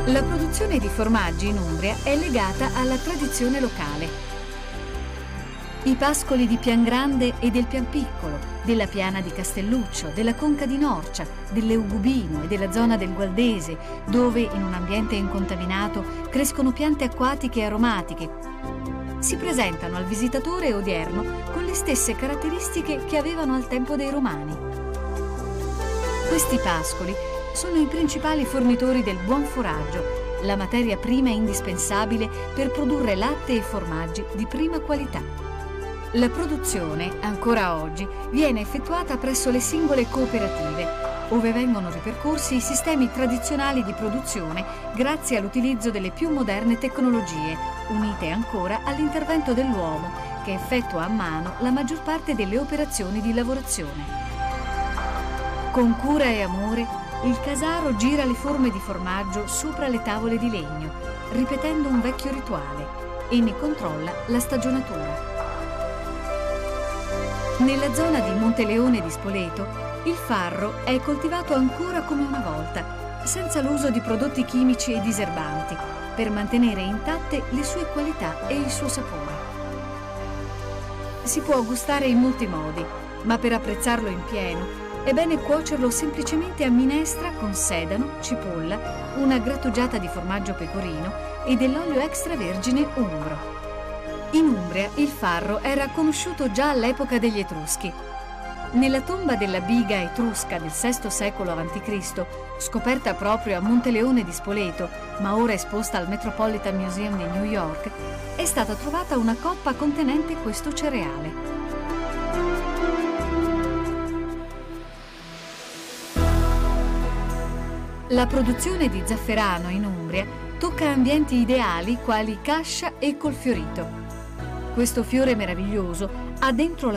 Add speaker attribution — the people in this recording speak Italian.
Speaker 1: La produzione di formaggi in Umbria è legata alla tradizione locale. I pascoli di Piangrande e del Pianpiccolo, della Piana di Castelluccio, della Conca di Norcia, dell'Eugubino e della zona del Gualdese, dove in un ambiente incontaminato crescono piante acquatiche e aromatiche, si presentano al visitatore odierno con le stesse caratteristiche che avevano al tempo dei Romani. Questi pascoli sono i principali fornitori del buon foraggio, la materia prima indispensabile per produrre latte e formaggi di prima qualità. La produzione, ancora oggi, viene effettuata presso le singole cooperative, ove vengono ripercorsi i sistemi tradizionali di produzione grazie all'utilizzo delle più moderne tecnologie, unite ancora all'intervento dell'uomo, che effettua a mano la maggior parte delle operazioni di lavorazione. Con cura e amore, il casaro gira le forme di formaggio sopra le tavole di legno, ripetendo un vecchio rituale, e ne controlla la stagionatura. Nella zona di Monteleone di Spoleto, il farro è coltivato ancora come una volta, senza l'uso di prodotti chimici e diserbanti, per mantenere intatte le sue qualità e il suo sapore. Si può gustare in molti modi, ma per apprezzarlo in pieno è bene cuocerlo semplicemente a minestra con sedano, cipolla, una grattugiata di formaggio pecorino e dell'olio extravergine umbro. In Umbria il farro era conosciuto già all'epoca degli Etruschi. Nella tomba della biga etrusca del VI secolo a.C., scoperta proprio a Monteleone di Spoleto, ma ora esposta al Metropolitan Museum di New York, è stata trovata una coppa contenente questo cereale. La produzione di zafferano in Umbria tocca ambienti ideali quali Cascia e Colfiorito. Questo fiore meraviglioso ha dentro la